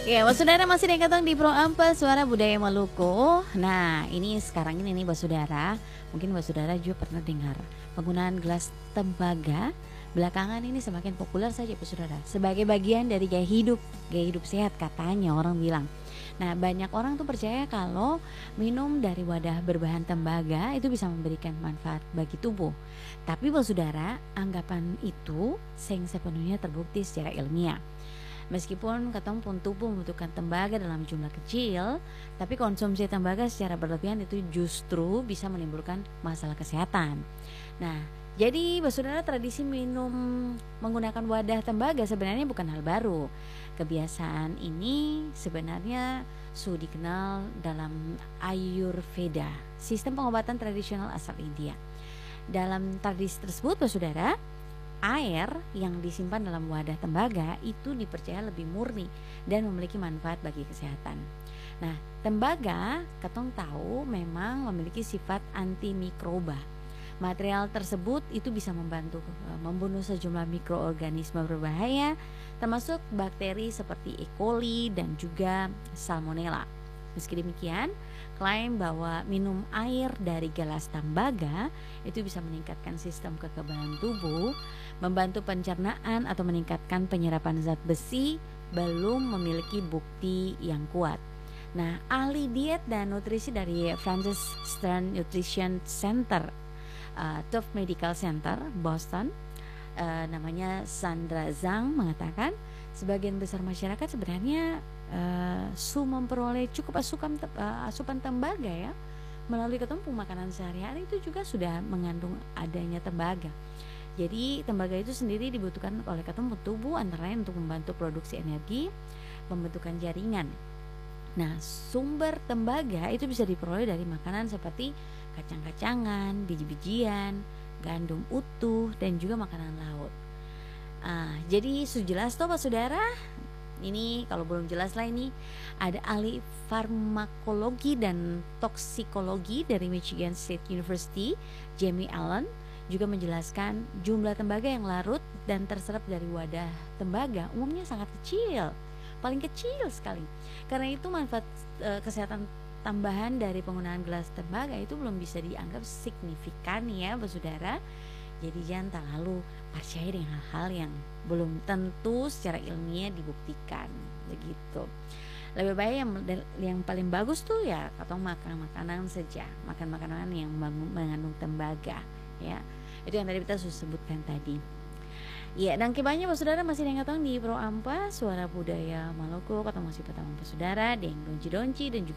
Ya, Bos Saudara masih dengan di Pro Ampel Suara Budaya Maluku. Nah, ini sekarang ini nih Bos Saudara, mungkin Bos Saudara juga pernah dengar penggunaan gelas tembaga belakangan ini semakin populer saja Bos Saudara. Sebagai bagian dari gaya hidup sehat katanya orang bilang. Nah, banyak orang tuh percaya kalau minum dari wadah berbahan tembaga itu bisa memberikan manfaat bagi tubuh. Tapi Bos Saudara, anggapan itu sing sepenuhnya terbukti secara ilmiah. Meskipun ketong pun tubuh membutuhkan tembaga dalam jumlah kecil, tapi konsumsi tembaga secara berlebihan itu justru bisa menimbulkan masalah kesehatan. Nah, jadi saudara, tradisi minum menggunakan wadah tembaga sebenarnya bukan hal baru. Kebiasaan ini sebenarnya sudah dikenal dalam Ayurveda, sistem pengobatan tradisional asal India. Dalam tradisi tersebut, saudara, air yang disimpan dalam wadah tembaga itu dipercaya lebih murni dan memiliki manfaat bagi kesehatan. Nah, tembaga ketong tahu memang memiliki sifat antimikroba. Material tersebut itu bisa membantu membunuh sejumlah mikroorganisme berbahaya, termasuk bakteri seperti E. coli dan juga Salmonella. Meski demikian, klaim bahwa minum air dari gelas tembaga itu bisa meningkatkan sistem kekebalan tubuh, membantu pencernaan atau meningkatkan penyerapan zat besi belum memiliki bukti yang kuat. Nah, ahli diet dan nutrisi dari Francis Stern Nutrition Center, Tufts Medical Center, Boston, namanya Sandra Zhang mengatakan sebagian besar masyarakat sebenarnya memperoleh cukup asupan tembaga ya melalui ketumpuk makanan sehari-hari itu juga sudah mengandung adanya tembaga. Jadi tembaga itu sendiri dibutuhkan oleh ketumpuk tubuh antara lain untuk membantu produksi energi, pembentukan jaringan. Nah, sumber tembaga itu bisa diperoleh dari makanan seperti kacang-kacangan, biji-bijian, gandum utuh, dan juga makanan laut. Jadi sujelas toh Pak Saudara. Ini kalau belum jelas lah, ini ada ahli farmakologi dan toksikologi dari Michigan State University, Jamie Allen, juga menjelaskan jumlah tembaga yang larut dan terserap dari wadah tembaga umumnya sangat kecil, paling kecil sekali. Karena itu manfaat kesehatan tambahan dari penggunaan gelas tembaga itu belum bisa dianggap signifikan ya Bapak Saudara. Jadi jangan terlalu percaya dengan hal-hal yang belum tentu secara ilmiah dibuktikan begitu. Lebih baik yang paling bagus tuh ya atau makan makanan saja, makan makanan yang mengandung tembaga ya. Itu yang tadi kita sudah sebutkan tadi. Ya, dan banyak Bapak Saudara masih dengar di Pro Ampa Suara Budaya Maluku, ketemu masih pertama Bapak Saudara, Deng Donci dan juga